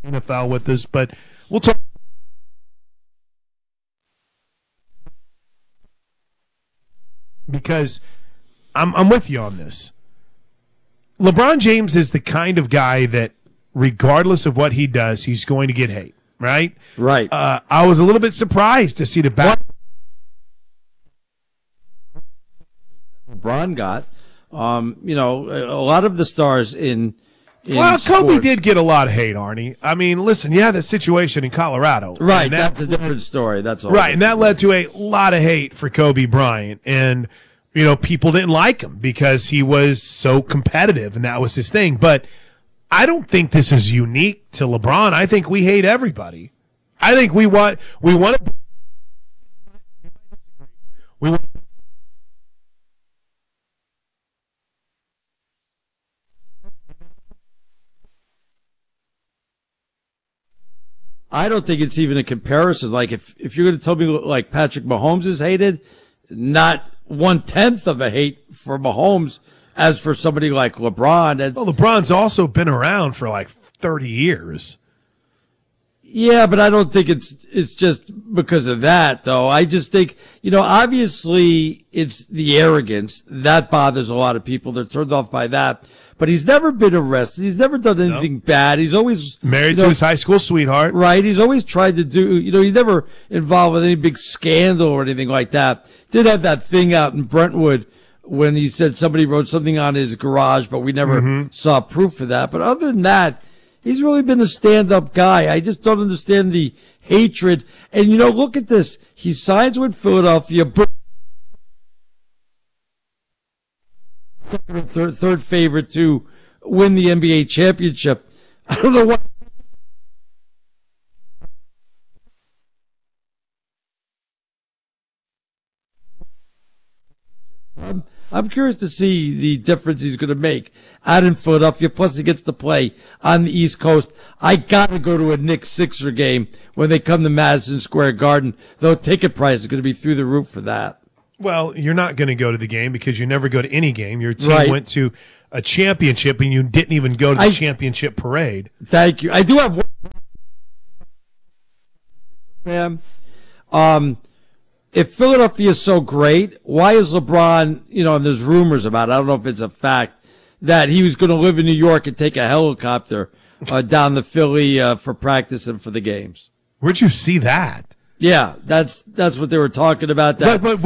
NFL with us, but we'll talk. Because I'm with you on this. LeBron James is the kind of guy that, regardless of what he does, he's going to get hate, right? Right. I was a little bit surprised to see the back. LeBron got, a lot of the stars in Well, sports. Kobe did get a lot of hate, Arnie. I mean, listen, you had that situation in Colorado. Right, that's a different story. That's all. Right, and that led to a lot of hate for Kobe Bryant. And, people didn't like him because he was so competitive, and that was his thing. But I don't think this is unique to LeBron. I think we hate everybody. I think we want to. I don't think it's even a comparison. Like if you're going to tell me like Patrick Mahomes is hated, not 1/10 of a hate for Mahomes as for somebody like LeBron. Well, LeBron's also been around for like 30 years. Yeah, but I don't think it's just because of that, though. I just think, obviously it's the arrogance. That bothers a lot of people. They're turned off by that. But he's never been arrested. He's never done anything bad. He's always married to his high school sweetheart. Right. He's always tried to do, he's never involved with any big scandal or anything like that. Did have that thing out in Brentwood when he said somebody wrote something on his garage, but we never saw proof of that. But other than that, he's really been a stand-up guy. I just don't understand the hatred. And, look at this. He signs with Philadelphia. Third favorite to win the NBA championship. I don't know what. I'm curious to see the difference he's going to make out in Philadelphia. Plus, he gets to play on the East Coast. I got to go to a Knicks Sixer game when they come to Madison Square Garden. Though ticket price is going to be through the roof for that. Well, you're not going to go to the game because you never go to any game. Your team went to a championship and you didn't even go to the championship parade. Thank you. I do have one. Ma'am. If Philadelphia is so great, why is LeBron, and there's rumors about it, I don't know if it's a fact, that he was going to live in New York and take a helicopter down to Philly for practice and for the games. Where'd you see that? Yeah, that's what they were talking about. That. But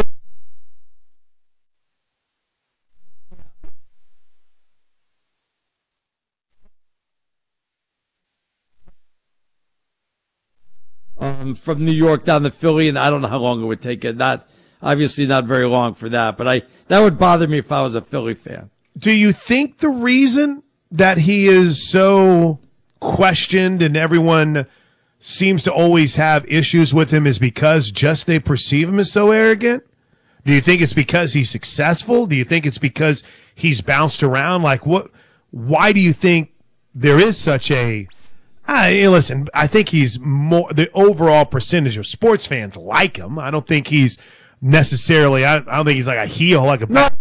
from New York down to Philly, and I don't know how long it would take it. Obviously not very long for that, but that would bother me if I was a Philly fan. Do you think the reason that he is so questioned and everyone seems to always have issues with him is because just they perceive him as so arrogant? Do you think it's because he's successful? Do you think it's because he's bounced around? Like, why do you think there is such a... listen, I think he's more the overall percentage of sports fans like him. I don't think he's necessarily. I don't think he's like a heel, like a. No,